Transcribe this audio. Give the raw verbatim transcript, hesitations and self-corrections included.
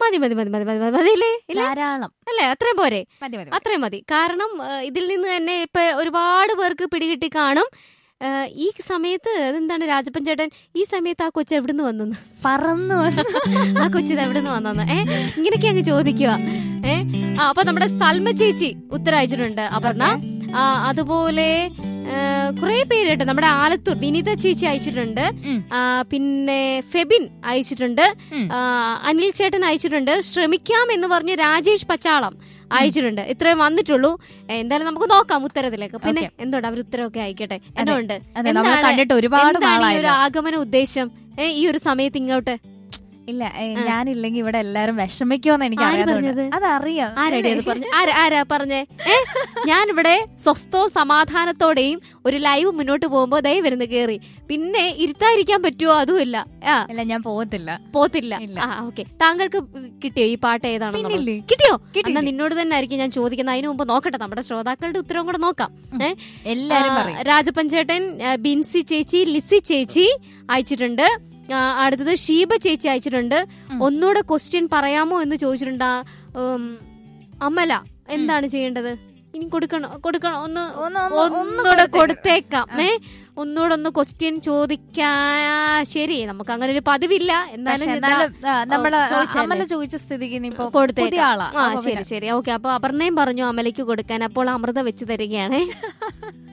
മതി മതി മതി മതി മതി മതിയില്ലേ? ധാരാളം അല്ലേ? അത്രയും പോരെ? മതി മതി അത്രയും മതി. കാരണം ഇതിൽ നിന്ന് തന്നെ ഇപ്പൊ ഒരുപാട് പേർക്ക് പിടികിട്ടി കാണും. ഈ സമയത്ത് അതെന്താണ് രാജപ്പൻ ചേട്ടൻ ഈ സമയത്ത് ആ കൊച്ചു എവിടുന്ന് വന്നു, പറന്നു ആ കൊച്ചിത് എവിടുന്ന് വന്നു ഏ ഇങ്ങനെയൊക്കെ അങ്ങ് ചോദിക്കുക. ഏഹ് ആ അപ്പൊ നമ്മുടെ സൽമ ചേച്ചി ഉത്തരം അയച്ചിട്ടുണ്ട് അപർണ. ആ അതുപോലെ കുറെ പേര് കേട്ടോ. നമ്മുടെ ആലത്തൂർ വിനീത ചേച്ചി അയച്ചിട്ടുണ്ട്. പിന്നെ ഫെബിൻ അയച്ചിട്ടുണ്ട്. അനിൽ ചേട്ടൻ അയച്ചിട്ടുണ്ട്. ശ്രമിക്കാം എന്ന് പറഞ്ഞ് രാജേഷ് പച്ചാളം അയച്ചിട്ടുണ്ട്. ഇത്രയും വന്നിട്ടുള്ളൂ. എന്തായാലും നമുക്ക് നോക്കാം ഉത്തരത്തിലേക്ക്. പിന്നെ എന്തുകൊണ്ട് അവർ ഉത്തരവൊക്കെ അയക്കട്ടെ. എന്തുകൊണ്ട് എന്താണ് ഈ ഒരു ആഗമന ഉദ്ദേശം ഈ ഒരു സമയത്ത് ഇങ്ങോട്ട്? ഇല്ല, ഞാനില്ലെങ്കിൽ ഇവിടെ എല്ലാരും വിഷമിക്കുമെന്ന് എനിക്ക് അതറിയാം. ആരാടി അത് പറഞ്ഞു? ആരാ പറഞ്ഞേ? ഞാനിവിടെ സ്വസ്ഥവും സമാധാനത്തോടെയും ഒരു ലൈവ് മുന്നോട്ട് പോകുമ്പോ ദയ വരുന്ന കേറി പിന്നെ ഇരുത്താതിരിക്കാൻ പറ്റുമോ? അതുമില്ല. ഇല്ല, ഞാൻ പോകത്തില്ല പോകത്തില്ല ഓക്കെ. താങ്കൾക്ക് കിട്ടിയോ ഈ പാട്ട് ഏതാണെന്ന്? കിട്ടിയോ? എന്നാ നിന്നോട് തന്നെ ആയിരിക്കും ഞാൻ ചോദിക്കുന്നത്. അതിനു മുമ്പ് നോക്കട്ടെ, നമ്മുടെ ശ്രോതാക്കളുടെ ഉത്തരവും കൂടെ നോക്കാം. ഏഹ് രാജപ്പൻ ചേട്ടൻ, ബിൻസി ചേച്ചി, ലിസി ചേച്ചി അയച്ചിട്ടുണ്ട്. അടുത്തത് ഷീബ ചേച്ചി അയച്ചിട്ടുണ്ട്. ഒന്നുകൂടെ ക്വസ്റ്റ്യൻ പറയാമോ എന്ന് ചോദിച്ചിട്ടുണ്ട്. അമല എന്താണ് ചെയ്യേണ്ടത്? ഇനി കൊടുക്കണോ? കൊടുക്കണോ? ഒന്ന് ഒന്നുകൂടെ കൊടുത്തേക്കാം. ഏ ഒന്നുകൂടെ ഒന്ന് ക്വസ്റ്റ്യൻ ചോദിക്കാ. ശരി, നമുക്ക് അങ്ങനെ ഒരു പതിവില്ല. എന്നാലും ചോദിച്ച സ്ഥിതിക്ക് കൊടുത്തേക്കാം. ആ ശരി ശരി ഓക്കെ. അപ്പൊ അപർണയും പറഞ്ഞു അമലയ്ക്ക് കൊടുക്കാൻ. അപ്പോൾ അമൃത വെച്ച് തരികയാണേ.